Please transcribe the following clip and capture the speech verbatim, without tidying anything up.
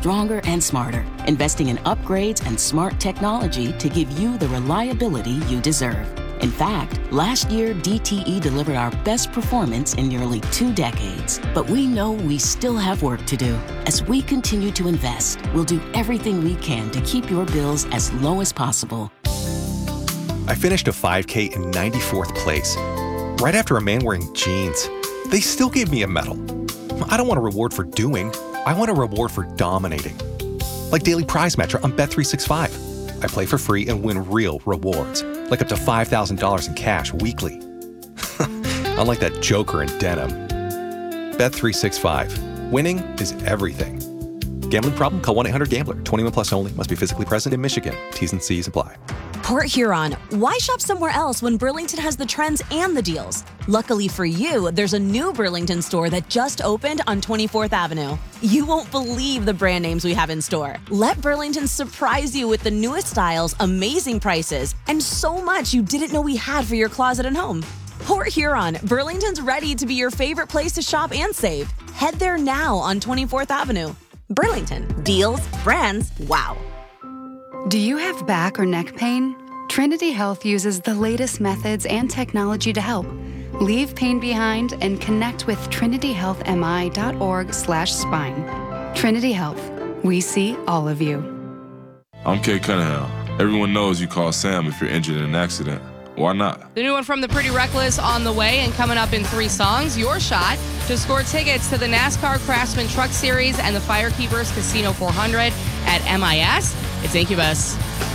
stronger and smarter, investing in upgrades and smart technology to give you the reliability you deserve. In fact, last year, D T E delivered our best performance in nearly two decades. But we know we still have work to do. As we continue to invest, we'll do everything we can to keep your bills as low as possible. I finished a five K in ninety-fourth place, right after a man wearing jeans. They still gave me a medal. I don't want a reward for doing. I want a reward for dominating. Like Daily Prize Matcher on Bet three sixty-five. I play for free and win real rewards, like up to five thousand dollars in cash weekly. Unlike that joker in denim. Bet three sixty-five. Winning is everything. Gambling problem? Call one eight hundred gambler. twenty-one plus only. Must be physically present in Michigan. T's and C's apply. Port Huron, why shop somewhere else when Burlington has the trends and the deals? Luckily for you, there's a new Burlington store that just opened on twenty-fourth Avenue. You won't believe the brand names we have in store. Let Burlington surprise you with the newest styles, amazing prices, and so much you didn't know we had for your closet and home. Port Huron, Burlington's ready to be your favorite place to shop and save. Head there now on twenty-fourth Avenue. Burlington, deals, brands, wow. Do you have back or neck pain? Trinity Health uses the latest methods and technology to help. Leave pain behind and connect with trinity health m i dot org slash spine. Trinity Health. We see all of you. I'm Kay Cunningham. Everyone knows you call Sam if you're injured in an accident. Why not? The new one from The Pretty Reckless on the way, and coming up in three songs, your shot to score tickets to the NASCAR Craftsman Truck Series and the Firekeepers Casino four hundred at M I S. It's Incubus.